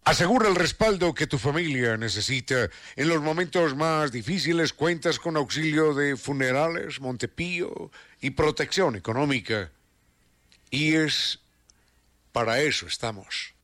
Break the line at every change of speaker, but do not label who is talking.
Asegura el respaldo que tu familia necesita. En los momentos más difíciles cuentas con auxilio de Funerales Montepío y protección económica. Y para eso estamos.